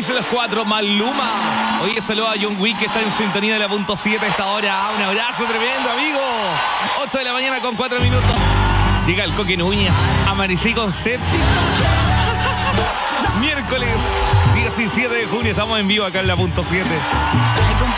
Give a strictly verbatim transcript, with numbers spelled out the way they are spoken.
Dice los cuatro, Maluma. Oye, saludo a John Wick que está en sintonía de la punto siete a esta hora. Un abrazo tremendo, amigo. ocho de la mañana con cuatro minutos. Llega el Coque Núñez. Amanecí con sed. Miércoles diecisiete de junio. Estamos en vivo acá en la punto siete.